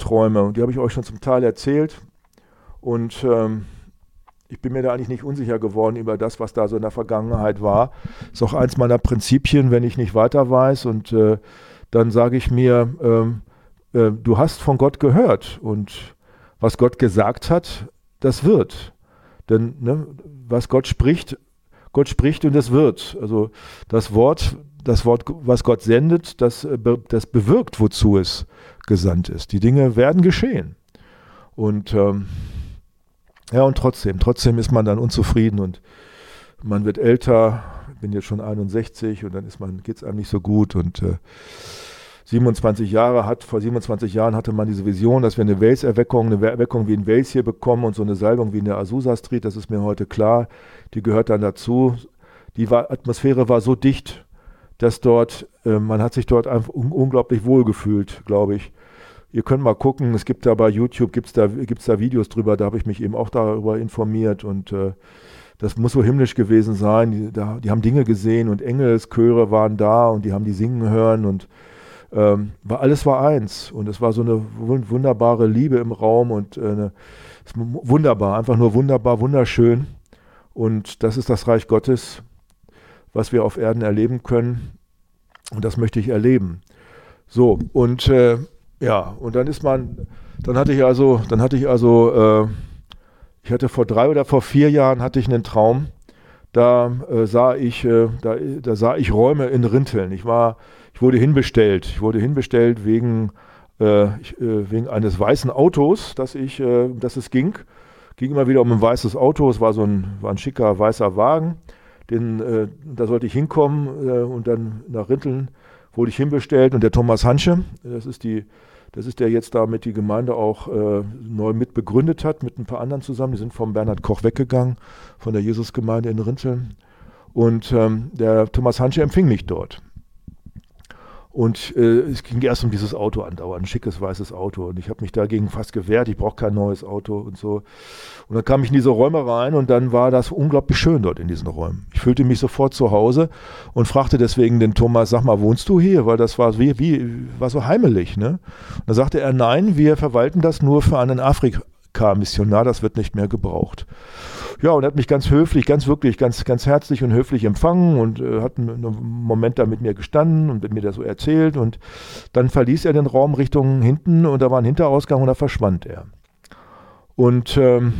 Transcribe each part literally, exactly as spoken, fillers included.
Träume. Und die habe ich euch schon zum Teil erzählt. Und ähm, ich bin mir da eigentlich nicht unsicher geworden über das, was da so in der Vergangenheit war. Ist auch eins meiner Prinzipien, wenn ich nicht weiter weiß. Und äh, dann sage ich mir, ähm, äh, du hast von Gott gehört. Und was Gott gesagt hat, das wird. Denn ne, was Gott spricht, Gott spricht und es wird. Also das Wort, das Wort, was Gott sendet, das, das bewirkt, wozu es gesandt ist. Die Dinge werden geschehen. Und ähm, ja, und trotzdem, trotzdem ist man dann unzufrieden und man wird älter. Ich bin jetzt schon einundsechzig und dann ist man, geht es einem nicht so gut. Und äh, siebenundzwanzig Jahre hat, vor siebenundzwanzig Jahren hatte man diese Vision, dass wir eine Wales-Erweckung, eine Erweckung wie in Wales hier bekommen und so eine Salbung wie in der Azusa Street, das ist mir heute klar, die gehört dann dazu. Die war, Atmosphäre war so dicht, dass dort, äh, man hat sich dort einfach un- unglaublich wohl gefühlt, glaube ich. Ihr könnt mal gucken, es gibt da bei YouTube, gibt es da, gibt's da Videos drüber, da habe ich mich eben auch darüber informiert und äh, das muss so himmlisch gewesen sein. Die, da, die haben Dinge gesehen und Engelschöre waren da und die haben die singen hören und ähm, war, alles war eins und es war so eine wunderbare Liebe im Raum und äh, eine, wunderbar, einfach nur wunderbar, wunderschön und das ist das Reich Gottes, was wir auf Erden erleben können und das möchte ich erleben. So und äh, ja, und dann ist man, dann hatte ich also, dann hatte ich also, äh, ich hatte vor drei oder vor vier Jahren hatte ich einen Traum, da äh, sah ich, äh, da, da sah ich Räume in Rinteln. Ich war, ich wurde hinbestellt, ich wurde hinbestellt wegen, äh, ich, äh, wegen eines weißen Autos, dass ich, äh, dass es ging, ging immer wieder um ein weißes Auto. Es war so ein, war ein schicker weißer Wagen, den, äh, da sollte ich hinkommen äh, und dann nach Rinteln wurde ich hinbestellt und der Thomas Hansche, das ist die Das ist der jetzt damit die Gemeinde auch äh, neu mit begründet hat, mit ein paar anderen zusammen. Die sind vom Bernhard Koch weggegangen, von der Jesusgemeinde in Rinteln. Und ähm, der Thomas Hansche empfing mich dort. Und äh, es ging erst um dieses Auto andauernd, ein schickes weißes Auto. Und ich habe mich dagegen fast gewehrt, ich brauche kein neues Auto und so. Und dann kam ich in diese Räume rein und dann war das unglaublich schön dort in diesen Räumen. Ich fühlte mich sofort zu Hause und fragte deswegen den Thomas, sag mal, wohnst du hier? Weil das war, wie, wie, war so heimelig. Ne? Und dann sagte er, nein, wir verwalten das nur für einen Afrika-Missionar, das wird nicht mehr gebraucht. Ja, und er hat mich ganz höflich, ganz wirklich, ganz, ganz herzlich und höflich empfangen und äh, hat einen, einen Moment da mit mir gestanden und mit mir das so erzählt und dann verließ er den Raum Richtung hinten und da war ein Hinterausgang und da verschwand er. Und ähm,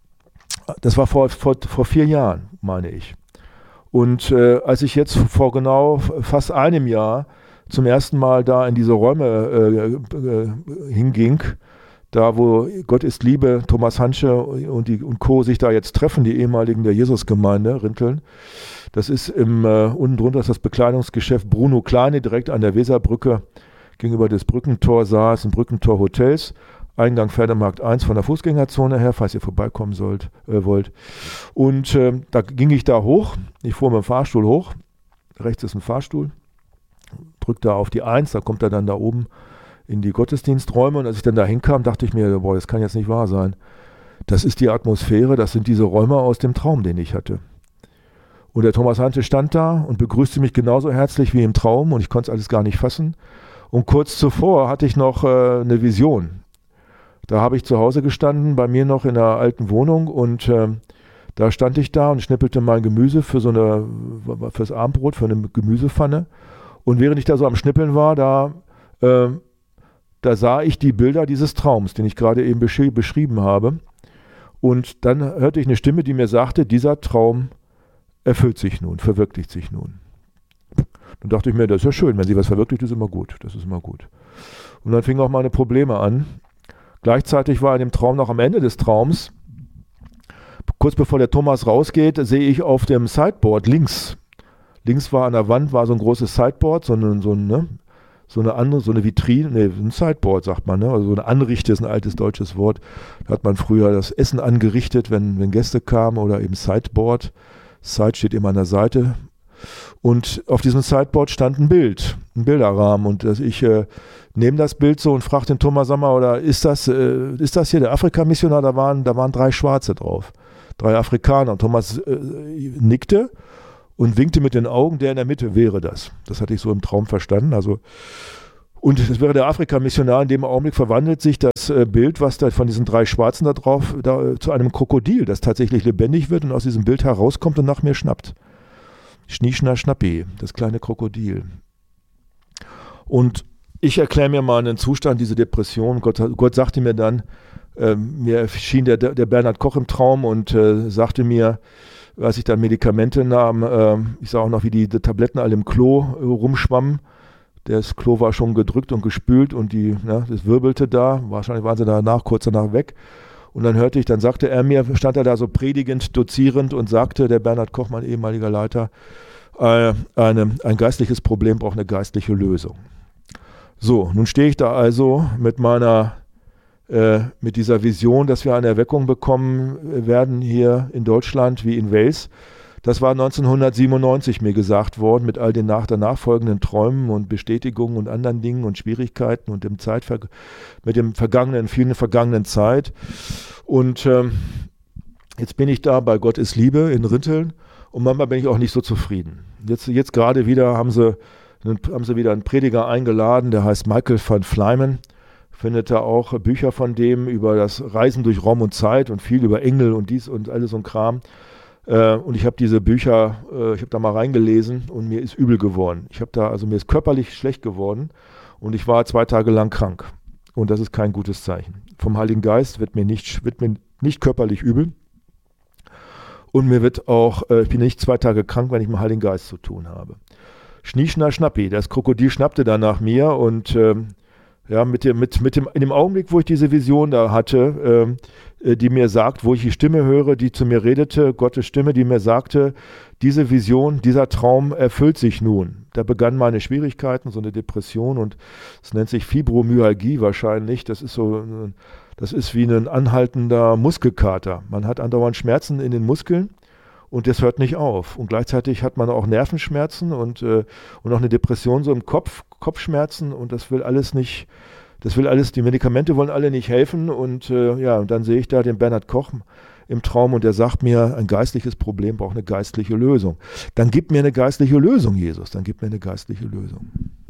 das war vor, vor, vor vier Jahren, meine ich. Und äh, als ich jetzt vor genau fast einem Jahr zum ersten Mal da in diese Räume äh, äh, hinging, da wo Gott ist Liebe, Thomas Hansche und, die, und Co. sich da jetzt treffen, die ehemaligen der Jesusgemeinde, Rinteln. Das ist im, äh, unten drunter ist das Bekleidungsgeschäft Bruno Kleine, direkt an der Weserbrücke, gegenüber des Brückentor Saas und Brückentor Hotels. Eingang Pferdemarkt eins von der Fußgängerzone her, falls ihr vorbeikommen sollt, äh, wollt. Und äh, da ging ich da hoch, ich fuhr mit dem Fahrstuhl hoch, rechts ist ein Fahrstuhl, drückte da auf die eins, da kommt er dann da oben in die Gottesdiensträume und als ich dann da hinkam, dachte ich mir, boah, das kann jetzt nicht wahr sein. Das ist die Atmosphäre, das sind diese Räume aus dem Traum, den ich hatte. Und der Thomas Hansche stand da und begrüßte mich genauso herzlich wie im Traum und ich konnte es alles gar nicht fassen. Und kurz zuvor hatte ich noch äh, eine Vision. Da habe ich zu Hause gestanden, bei mir noch in der alten Wohnung und äh, da stand ich da und schnippelte mein Gemüse für so eine, fürs Abendbrot, für eine Gemüsepfanne. Und während ich da so am Schnippeln war, da äh, Da sah ich die Bilder dieses Traums, den ich gerade eben besch- beschrieben habe. Und dann hörte ich eine Stimme, die mir sagte, dieser Traum erfüllt sich nun, verwirklicht sich nun. Dann dachte ich mir, das ist ja schön, wenn sie was verwirklicht, ist immer gut. Das ist immer gut. Und dann fingen auch meine Probleme an. Gleichzeitig war in dem Traum noch am Ende des Traums, kurz bevor der Thomas rausgeht, sehe ich auf dem Sideboard links, links war an der Wand war so ein großes Sideboard, so ein, so ein, ne? So eine andere, so eine Vitrine, ne, ein Sideboard sagt man, ne? Also so eine Anrichte ist ein altes deutsches Wort. Da hat man früher das Essen angerichtet, wenn, wenn Gäste kamen oder eben Sideboard. Side steht immer an der Seite. Und auf diesem Sideboard stand ein Bild, ein Bilderrahmen. Und dass ich äh, nehme das Bild so und frage den Thomas, sag mal, oder ist das, äh, ist das hier der Afrika-Missionar? Da waren, da waren drei Schwarze drauf, drei Afrikaner. Und Thomas äh, nickte und winkte mit den Augen, der in der Mitte wäre das. Das hatte ich so im Traum verstanden. Also Und es wäre der Afrika-Missionar, in dem Augenblick verwandelt sich das äh, Bild, was da von diesen drei Schwarzen da drauf, da, zu einem Krokodil, das tatsächlich lebendig wird und aus diesem Bild herauskommt und nach mir schnappt. Schnieschner Schnappi, das kleine Krokodil. Und ich erkläre mir mal einen Zustand, diese Depression. Gott, Gott sagte mir dann, äh, mir erschien der, der Bernhard Koch im Traum und äh, sagte mir, als ich dann Medikamente nahm, äh, ich sah auch noch, wie die, die Tabletten alle im Klo äh, rumschwammen. Das Klo war schon gedrückt und gespült und die, ne, das wirbelte da. Wahrscheinlich waren sie danach, kurz danach weg. Und dann hörte ich, dann sagte er mir, stand er da so predigend, dozierend und sagte, der Bernhard Koch, mein ehemaliger Leiter, äh, eine, ein geistliches Problem braucht eine geistliche Lösung. So, nun stehe ich da also mit meiner, äh, mit dieser Vision, dass wir eine Erweckung bekommen werden hier in Deutschland wie in Wales. Das war neunzehnhundertsiebenundneunzig mir gesagt worden, mit all den nach, danach folgenden Träumen und Bestätigungen und anderen Dingen und Schwierigkeiten und dem Zeitver mit dem vergangenen, vielen vergangenen Zeit. Und ähm, jetzt bin ich da bei Gott ist Liebe in Rinteln und manchmal bin ich auch nicht so zufrieden. Jetzt, jetzt gerade wieder haben sie, haben sie wieder einen Prediger eingeladen, der heißt Michael van Flymen. Findet da auch Bücher von dem über das Reisen durch Raum und Zeit und viel über Engel und dies und alles so ein Kram. Äh, und ich habe diese Bücher, äh, ich habe da mal reingelesen und mir ist übel geworden. Ich habe da, also mir ist körperlich schlecht geworden und ich war zwei Tage lang krank. Und das ist kein gutes Zeichen. Vom Heiligen Geist wird mir nicht, wird mir nicht körperlich übel. Und mir wird auch, äh, ich bin nicht zwei Tage krank, wenn ich mit dem Heiligen Geist zu tun habe. Schnieschner Schnappi, das Krokodil schnappte dann nach mir und ähm, ja, mit dem, mit, mit dem, in dem Augenblick, wo ich diese Vision da hatte, äh, die mir sagt, wo ich die Stimme höre, die zu mir redete, Gottes Stimme, die mir sagte, diese Vision, dieser Traum erfüllt sich nun. Da begannen meine Schwierigkeiten, so eine Depression und es nennt sich Fibromyalgie wahrscheinlich. Das ist so, das ist wie ein anhaltender Muskelkater. Man hat andauernd Schmerzen in den Muskeln. Und das hört nicht auf. Und gleichzeitig hat man auch Nervenschmerzen und, äh, und auch eine Depression so im Kopf, Kopfschmerzen. Und das will alles nicht, das will alles, die Medikamente wollen alle nicht helfen. Und äh, ja, und dann sehe ich da den Bernhard Koch im Traum und der sagt mir, ein geistliches Problem braucht eine geistliche Lösung. Dann gib mir eine geistliche Lösung, Jesus. Dann gib mir eine geistliche Lösung.